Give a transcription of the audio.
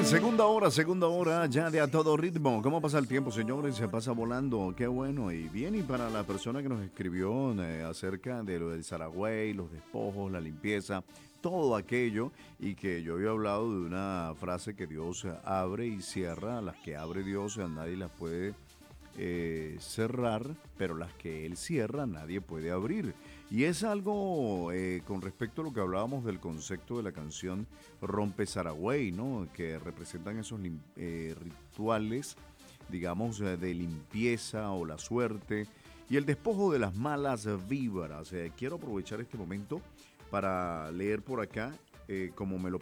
Segunda hora ya de a todo ritmo. ¿Cómo pasa el tiempo, señores? Se pasa volando, qué bueno. Y bien, y para la persona que nos escribió acerca de lo del Saragüey, los despojos, la limpieza, todo aquello, y que yo había hablado de una frase que Dios abre y cierra, las que abre Dios nadie las puede cerrar, pero las que él cierra nadie puede abrir. Y es algo con respecto a lo que hablábamos del concepto de la canción Rompe Saragüey, ¿no? Que representan esos rituales, digamos, de limpieza o la suerte y el despojo de las malas víbaras. Quiero aprovechar este momento para leer por acá, como me lo